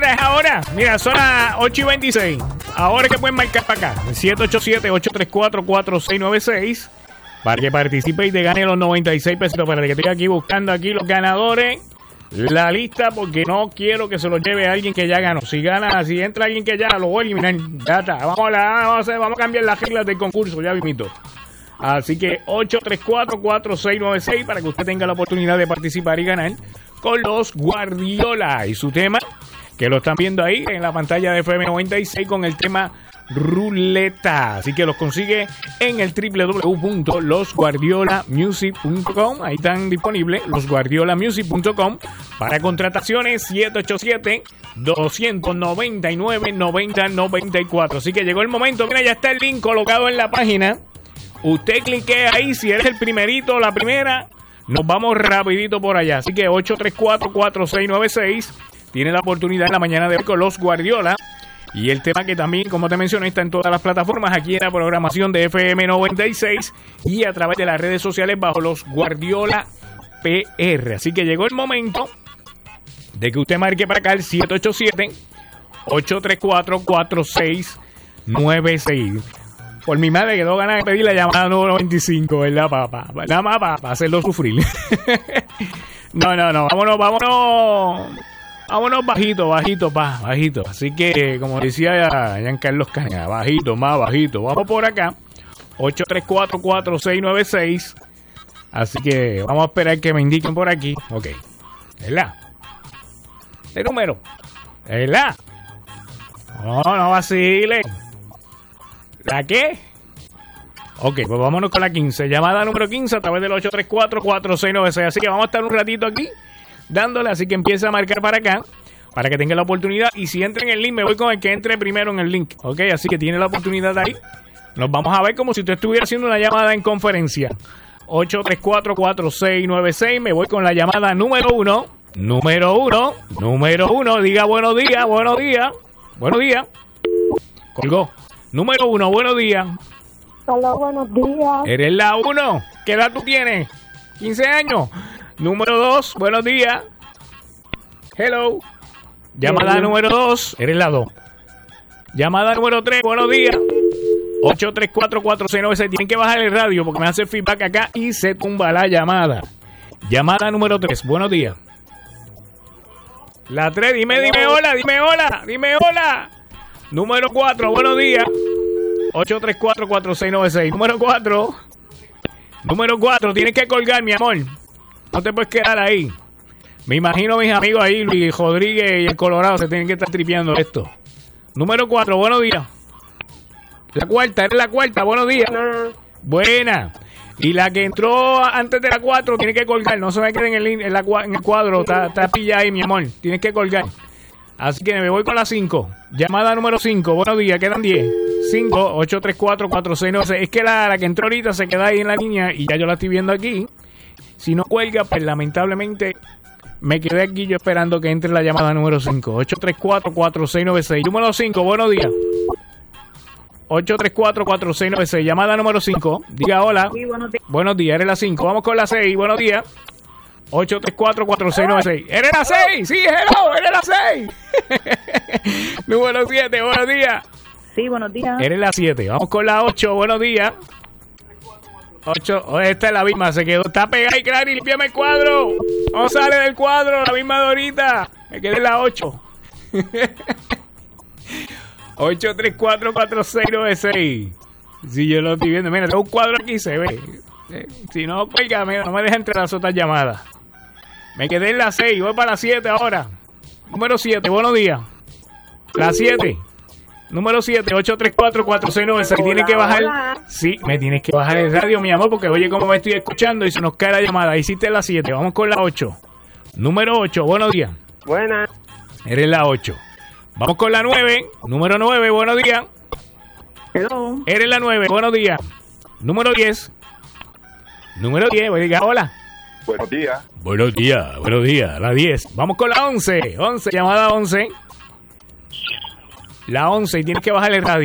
ahora, es ahora. Mira, son las 8:26. Ahora que pueden marcar para acá. 787-834-4696. Para que participe y te gane los 96 pesitos. Para que estoy aquí buscando aquí los ganadores. La lista, porque no quiero que se lo lleve a alguien que ya ganó. Si entra alguien que ya lo voy a eliminar. Ya está. Vamos a cambiar las reglas del concurso. Ya mismito. Así que 834-4696 para que usted tenga la oportunidad de participar y ganar con los Guardiola. Y su tema, que lo están viendo ahí en la pantalla de FM 96 con el tema Ruleta. Así que los consigue en el www.losguardiolamusic.com. Ahí están disponibles losguardiolamusic.com para contrataciones 787-299-9094. Así que llegó el momento. Mira, ya está el link colocado en la página. Usted clique ahí, si eres el primerito o la primera, nos vamos rapidito por allá. Así que 834-4696 tiene la oportunidad en la mañana de hoy con los Guardiola. Y el tema que también, como te mencioné, está en todas las plataformas, aquí en la programación de FM 96 y a través de las redes sociales bajo los Guardiola PR. Así que llegó el momento de que usted marque para acá el 787-834-4696. Por mi madre quedó ganas de pedir la llamada número 25, ¿verdad, papá? Nada más para hacerlo sufrir. No. Vámonos bajito. Así que, como decía Giancarlo Caña, bajito. Vamos por acá. 834-4696. Así que vamos a esperar que me indiquen por aquí. Ok. ¿Verdad? ¿Qué número? ¿Verdad? No vacilen. ¿La qué? Ok, pues vámonos con la 15. Llamada número 15 a través del 834-4696. Así que vamos a estar un ratito aquí dándole. Así que empieza a marcar para acá para que tenga la oportunidad. Y si entra en el link, me voy con el que entre primero en el link. Ok, así que tiene la oportunidad ahí. Nos vamos a ver como si usted estuviera haciendo una llamada en conferencia. 834-4696. Me voy con la llamada número 1. Número 1. Diga buenos días. Colgó. Número 1, buenos días. Hola, buenos días. Eres la 1. ¿Qué edad tú tienes? 15 años. Número 2, buenos días. Hello. Llamada número 2, eres la 2. Llamada número 3, buenos días. 834-4696. Tienen que bajar el radio porque me hace feedback acá y se tumba la llamada. Llamada número 3, buenos días. La 3, dime hola. Número 4, buenos días. 834-4696. Número 4, tienes que colgar, mi amor. No te puedes quedar ahí. Me imagino mis amigos ahí, Luis Rodríguez y el Colorado, se tienen que estar tripeando esto. Número 4, buenos días. La cuarta, buenos días. Buena. Y la que entró antes de la 4 tiene que colgar. No se me quede en el cuadro. Está pillada ahí, mi amor. Tienes que colgar. Así que me voy con la 5. Llamada número 5. Buenos días, quedan 10. 5, 834-4696. Es que la que entró ahorita se queda ahí en la línea y ya yo la estoy viendo aquí. Si no cuelga, pues lamentablemente me quedé aquí yo esperando que entre la llamada número 5. 834-4696. Número 5, buenos días. 834-4696. Llamada número 5. Diga hola. Sí, buenos días. Buenos días, eres la 5. Vamos con la 6. Buenos días. 834-4696. ¿Eres la 6? Sí, hello, eres la 6. Número 7, buenos días. Sí, buenos días. Eres la 7. Vamos con la 8, buenos días. 8, esta es la misma, se quedó. Está pegada y claro, y limpiame el cuadro. No sale del cuadro, la misma de ahorita. Me quedé en la 8. 834-4696. Si yo lo estoy viendo, mira, tengo un cuadro aquí, se ve. Si no, oiga, mira, no me deja entre las otras llamadas. Me quedé en la 6, voy para la 7 ahora. Número 7, buenos días. La 7. Número 7, 834-4696. Tienes que bajar. Sí, me tienes que bajar el radio, mi amor, porque oye cómo me estoy escuchando y se nos cae la llamada. Hiciste la 7, vamos con la 8. Número 8, buenos días. Buenas. Eres la 8. Vamos con la 9. Número 9, buenos días. Hello. Eres la 9, buenos días. Número 10. Número 10, diga hola. Buenos días. Buenos días, la 10. Vamos con la 11. 11, llamada 11. La 11, y tienes que bajar el radio.